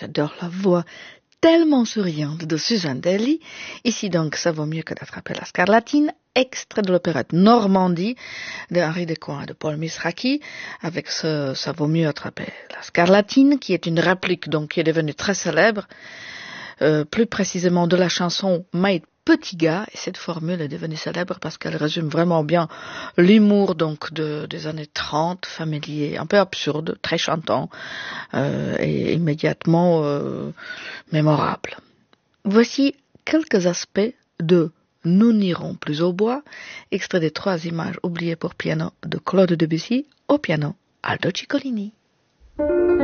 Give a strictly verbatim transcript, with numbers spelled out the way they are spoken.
J'adore la voix tellement souriante de Suzanne Daly. Ici donc, ça vaut mieux que d'attraper la scarlatine, extrait de l'opérette Normandie de Henri Descoings et de Paul Misraki, avec ce ça vaut mieux attraper la scarlatine, qui est une réplique donc qui est devenue très célèbre, euh, plus précisément de la chanson Maïd Petit gars, et cette formule est devenue célèbre parce qu'elle résume vraiment bien l'humour donc de, des années trente, familier, un peu absurde, très chantant, euh, et immédiatement euh, mémorable. Voici quelques aspects de Nous n'irons plus au bois, extrait des trois images oubliées pour piano de Claude Debussy, au piano Aldo Ciccolini.